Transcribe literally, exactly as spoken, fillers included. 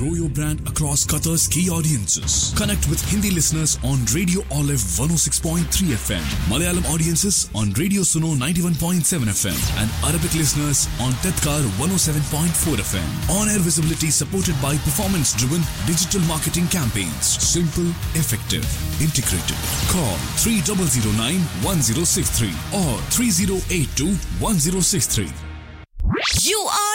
Grow your brand across Qatar's key audiences. Connect with Hindi listeners on Radio Olive one oh six point three F M, Malayalam audiences on Radio Suno ninety-one point seven F M, and Arabic listeners on Tedkar one oh seven point four F M. On-air visibility supported by performance-driven digital marketing campaigns. Simple, effective, integrated. Call three zero zero nine one zero six three or three zero eight two one zero six three. You are